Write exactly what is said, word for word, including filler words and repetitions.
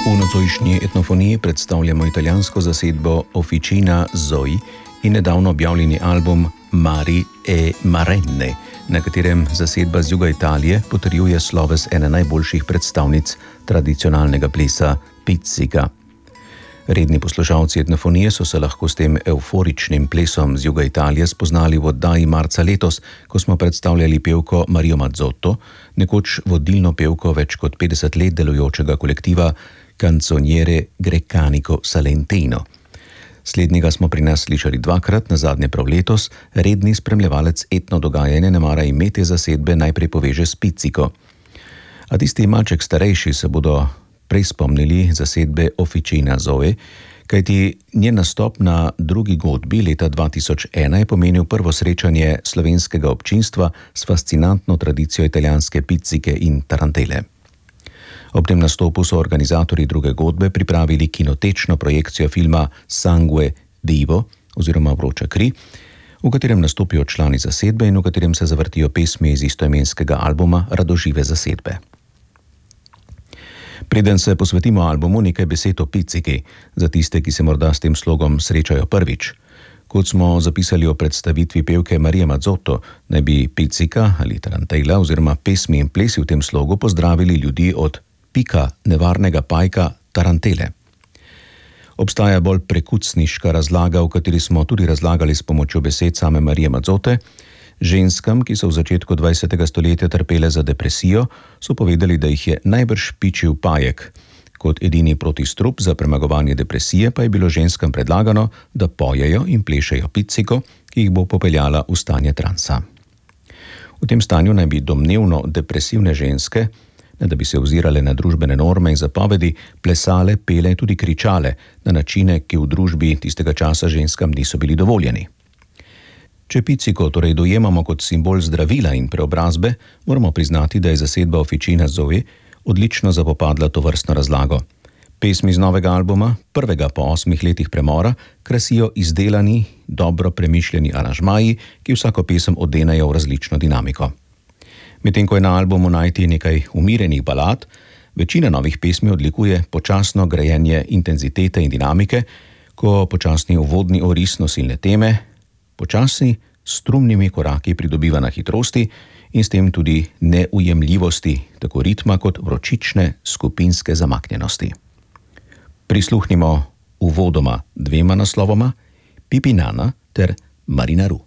V nocojšnji etnofoniji predstavljamo italijansko zasedbo Officina Zoe in nedavno objavljeni album Mari e Marenne, na katerem zasedba z juga Italije potrjuje sloves ene najboljših predstavnic tradicionalnega plesa pizzica. Redni poslušalci etnofonije so se lahko s tem euforičnim plesom z juga Italije spoznali v oddaji marca letos, ko smo predstavljali pevko Marijo Mazzotto, nekoč vodilno pevko več kot petdeset let delujočega kolektiva Canzoniere Grecanico Salentino. Slednjega smo pri nas slišali dvakrat, nazadnje prav letos, redni spremljevalec etno dogajanja ne mara imeti zasedbe najprej poveže s pizzico. A tisti malček starejši se bodo prej spomnili zasedbe Officina Zoe, kajti njen nastop na drugi godbi leta dva tisoč ena je pomenil prvo srečanje slovenskega občinstva s fascinantno tradicijo italijanske pizzike in tarantele. Ob tem nastopu so organizatorji druge godbe pripravili kinotečno projekcijo filma Sangue Divo oziroma Vroča kri, v katerem nastopijo člani zasedbe in v katerem se zavrtijo pesmi iz istoimenskega albuma Radožive zasedbe. Preden se posvetimo albumu, nekaj besed o pizziki, za tiste, ki se morda s tem slogom srečajo prvič. Kot smo zapisali o predstavitvi pevke Marije Mazzotto, naj bi pizzika ali tarantela oziroma pesmi in plesi v tem slogu pozdravili ljudi od pika nevarnega pajka tarantele. Obstaja bolj prekucniška razlaga, v kateri smo tudi razlagali s pomočjo besed same Marije Mazzotte. Ženskam, ki so v začetku dvajsetega stoletja trpele za depresijo, so povedali, da jih je najbrž pičil pajek. Kot edini protistrup za premagovanje depresije pa je bilo ženskam predlagano, da pojejo in plešejo pizziko, ki jih bo popeljala v stanje transa. V tem stanju naj bi domnevno depresivne ženske, ne da bi se ozirale na družbene norme in zapovedi, plesale, pele in tudi kričale na načine, ki v družbi tistega časa ženskam niso bili dovoljeni. Če pizziko torej dojemamo kot simbol zdravila in preobrazbe, moramo priznati, da je zasedba Officina Zoe odlično zapopadla to vrstno razlago. Pesmi z novega albuma, prvega po osmih letih premora, krasijo izdelani, dobro premišljeni aranžmaji, ki vsako pesem odenajo v različno dinamiko. Medtem ko je na albumu najti nekaj umirenih balad, večina novih pesmi odlikuje počasno grajenje intenzitete in dinamike, ko počasni uvodni oris nosilne teme počasni s strumnimi koraki pridobiva na hitrosti in s tem tudi neujemljivosti, tako ritma kot vročične skupinske zamaknjenosti. Prisluhnimo uvodoma dvema naslovoma, Pipinana ter Marinaru.